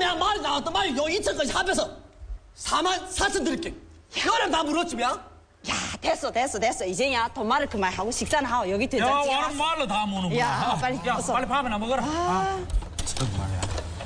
내가 말이 나왔단 말이야. 요 2천까지 합해서 44,000 드릴게. 너랑 다 물었지면? 야, 됐어. 이제야 돈 말을 그만하고 식사나 하고 여기 야, 된장찌개. 와는 말로 다 무는구나. 야, 빨리 야, 어서. 빨리 밥이나 먹어라. 정말이야.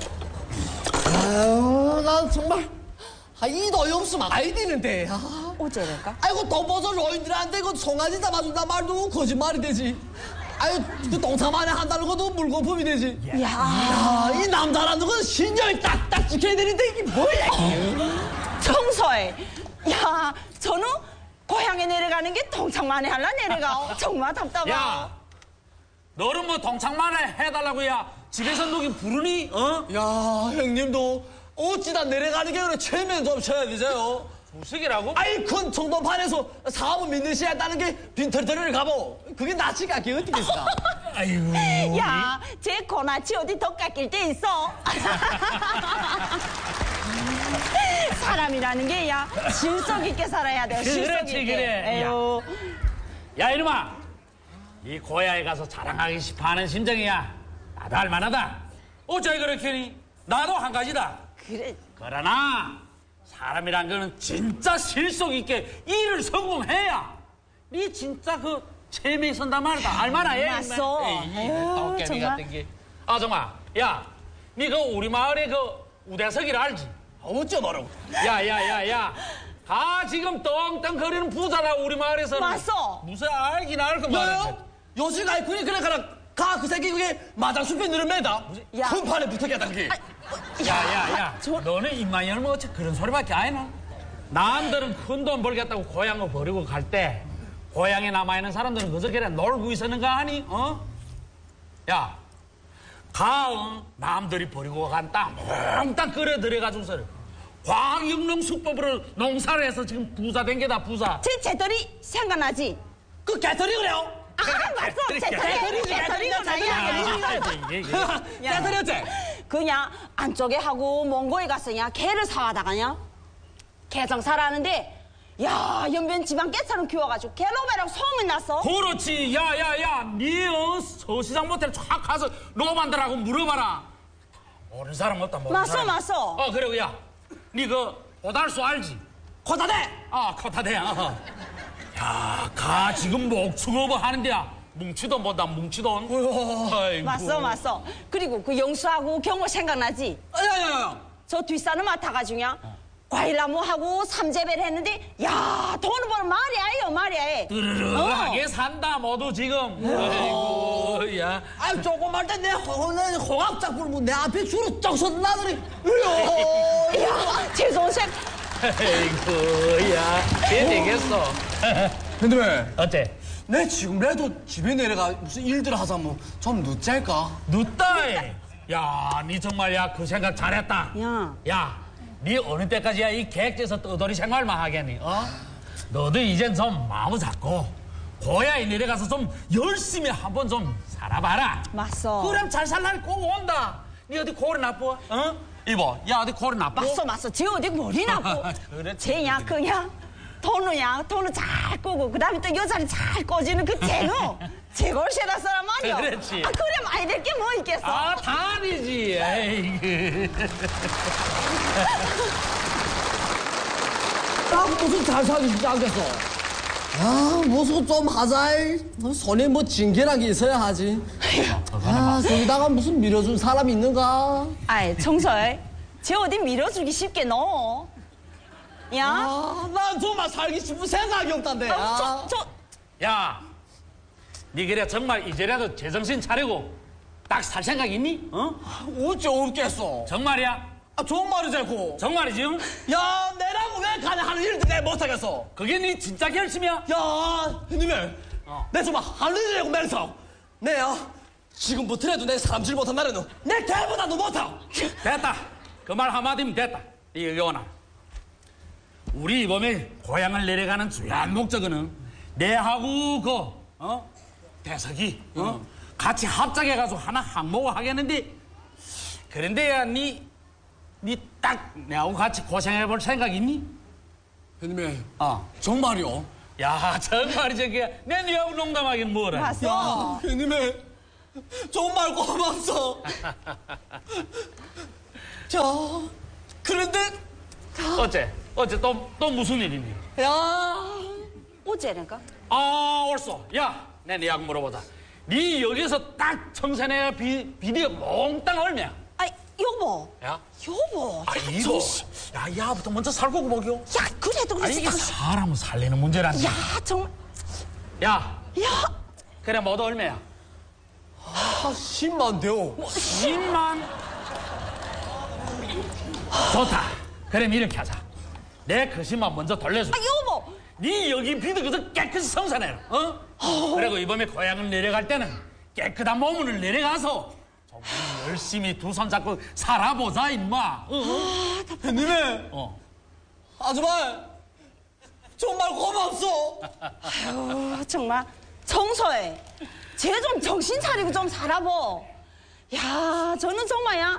아유, 난 정말 이 돈이 없으면 아이 되는데. 어째랄까? 아이고 돈 벌어서 노인들한테 그 송아지 잡아준단 말도 거짓말이 되지. 아유 그 동사만에 한다는 것도 물거품이 되지. 야, 이 남자라는 건 신념이 딱딱 지켜야 되는데 이게 뭐야? 청소해. 야, 저는 고향에 내려가는 게 동창만에 할라 내려가. 정말 답답하. 야, 너는 뭐 동창만에 해달라고 야 집에서 누기 부르니? 어? 야 형님도 어찌다 내려가는 게 그래 최면 좀 쳐야 되세요. 주식이라고? 아이 큰 청동판에서 사업을 믿는 시에 따는 게 빈털터리를 가보. 그게 낯이 깎기 어떻게 있어? 아이고. 야, 제 고나치 어디 더 깎일 때 있어? 사람이라는 게 야 실속 있게 살아야 돼. 실속 그렇지, 있게. 그래. 에휴. 야, 이놈아. 이 고향에 가서 자랑하기 싶어하는 심정이야. 나도 할 만하다. 어째 그렇게니? 나도 한 가지다. 그래. 그러나 사람이란 거는 진짜 실속 있게 일을 성공해야 니 진짜 그 체면에 선단 말이다. 알만하 예. 맞소. 에휴, 깨비 정말. 같은 게. 아 정말. 야, 니 그 우리 마을에 그 우대석이를 알지? 어째 뭐라고? 야야야야. 가 지금 떵떵거리는 부자라 우리 마을에서는. 맞소. 무슨 알긴 알그 말이야. 너요? 요즘 아이콘이 그래 가라. 가 그 새끼 그게 마장숲에 늘어매다. 야. 큰 판에 붙어겠다 그게. 야야야. 저- 너는 입만 열면 어째 그런 소리밖에 안 해나? 남들은 큰 돈 벌겠다고 고향을 버리고 갈 때 고향에 남아있는 사람들은 그저 그래 놀고 있었는가 하니? 어? 야, 가응 남들이 버리고 간 땅 몽땅 끌어들여가지고서 광역농 수법으로 농사를 해서 지금 부자 된 게다 부자. 제 재떨이 생각나지? 그 개털이 그래요? 아, 맞어. 재떨이가 나야. 개털이 어째? 그냥 안쪽에 하고 몽고에 가서 그냥 개를 사와다가냐 개장사를 하는데 야 연변 지방 깨처럼 키워가지고 개로배랑 소문이 났어. 그렇지. 야야야, 니 서시장 모텔 쫙 가서 로만들하고 물어봐라. 모르는 사람 없다. 모르는 맞어, 사람. 맞어. 그리고 야, 니 그 오달수 알지? 코다대. 코타대야. 야, 가 지금 목축업을 하는데야. 뭉치돈 본다, 뭉치돈. 아이고. 맞어. 그리고 그 영수하고 경호 생각나지? 야야야. 저 뒷산을 맡아가지고 그냥 과일나무하고 삼재배를 했는데 야 돈을 버는 말이야. 뜨르르하게 산다 모두 지금. 아이고, 야. 아유 조금만 때 내 홍합 작품을 뭐내 앞에 주로 쩍 섰나더니. 야 최선생 아이고, 야. 걔 되겠어. 근데 왜? 어때? 내 지금이라도 집에 내려가 무슨 일들 하자 뭐 좀 늦잘까? 늦다. 야, 니 정말 야 그 생각 잘했다. 야, 니 어느 때까지야 이 계획에서 떠돌이 생활만 하겠니? 어? 너도 이젠 좀 마음 잡고 고향에 내려가서 좀 열심히 한번 좀 살아봐라. 맞어. 그럼 잘 살날 꼭 온다. 니 어디 코를 나빠? 어? 이봐, 야 어디 코를 나빠? 맞어. 쟤 어디 머리 나고. 그렇지. 쟤야 그냥 돈을 잘 끄고 그다음에 또 여자를 잘 꼬지는 그 쟤는 제걸 세다 사람 아니야. 그렇지. 그래 많이 될 게 뭐 있겠어. 다 아니지. 에이구. 딱 무슨 잘 살기 쉽지 않겠어. 무슨 좀 하자. 손에 뭐 징계란 게 있어야 하지. 저기다가 무슨 밀어준 사람이 있는가? 아이 청소해. 쟤 어디 밀어주기 쉽게 넣어. 야. 난 정말 살기 싶은 생각이 없단데. 야, 니 그래 정말 이제라도 제정신 차리고 딱 살 생각 있니? 어? 어째 없겠어. 정말이야? 좋은 말이지, 고. 정말이지? 응? 야, 내라고 왜 가냐 하는 일도 내가 못하겠어. 그게 니 진짜 결심이야? 야, 형님들. 내 정말 할 일이라고 맹서. 내야, 지금부터라도 내 사람질 못한 날에는 내 개보다도 못하. 됐다. 그 말 한마디면 됐다. 이거나. 우리 이번에 고향을 내려가는 주요한 목적은 내하고 대석이 같이 합작해가지고 하나 항목을 하겠는데 그런데 야 니 딱 내하고 같이 고생해볼 생각 있니? 형님이 정말이요? 야 정말이지 그게 내 니하고 농담하긴 뭐라. 봤어. 형님이 정말 고맙소. 자, 그런데 어째 또 무슨 일이니? 야, 어째니까? 아, 옳소. 야, 내 니하고 물어보자. 니 여기서 딱 청산해야 비디오 몽땅 얼마야? 아이, 여보. 야? 여보. 아, 이거. 야, 야부터 먼저 살고 먹여. 야, 그래도 아, 그렇지. 이게 사람을 살리는 문제란다. 야, 정말. 야, 야, 그래, 모두 얼마야? 10만 돼요. 10만? 좋다. 그럼 이렇게 하자. 내 그 10만 먼저 돌려줘. 아, 여보. 네 여기 비도 그저 깨끗이 성산해라. 어? 그리고 이번에 고향을 내려갈 때는 깨끗한 몸을 내려가서 좀 열심히 두 손 잡고 살아보자, 임마. 형님의 아줌마 정말 고맙소. 아유, 정말. 청소해. 쟤 좀 정신 차리고 좀 살아보. 야, 저는 정말야.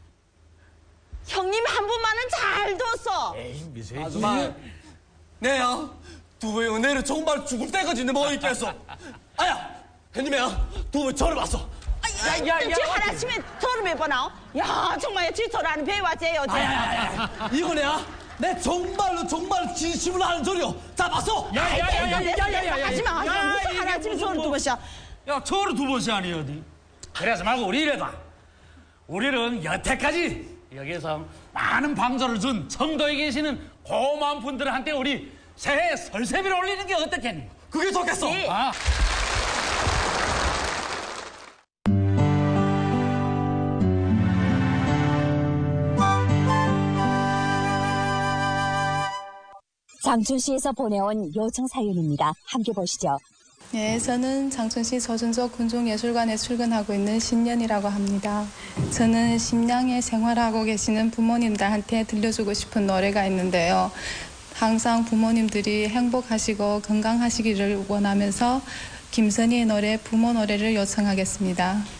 형님 한 분만은 잘 뒀어. 에이, 미세. 아줌마, 내야 두부의 은혜를 정말 죽을 때까지 내 먹어 있겠어. 아야, 형님이야 두부 저를 봤어. 야, 쟤 하나쯤에 저를 몇 번 나오? 야, 정말 지터라는 배와 쟤요, 쟤. 이거네야. 내 정말 진심으로 하는 소리요. 자, 봤어? 야야야야야야야야. 하지마, 무슨 하나쯤에 저를 두 번이야. 야, 저를 두 번씩 아니 어디? 그래서 말고 우리 이래다. 우리는 여태까지 여기서 많은 방조를 준 청도에 계시는 고마운 분들한테 우리 새해 설세비를 올리는 게 어떻겠니? 그게 좋겠어. 예. 아. 장춘시에서 보내온 요청 사연입니다. 함께 보시죠. 네, 저는 장춘시 서준적 군중예술관에 출근하고 있는 신년이라고 합니다. 저는 심양에 생활하고 계시는 부모님들한테 들려주고 싶은 노래가 있는데요. 항상 부모님들이 행복하시고 건강하시기를 원하면서 김선희의 노래 부모 노래를 요청하겠습니다.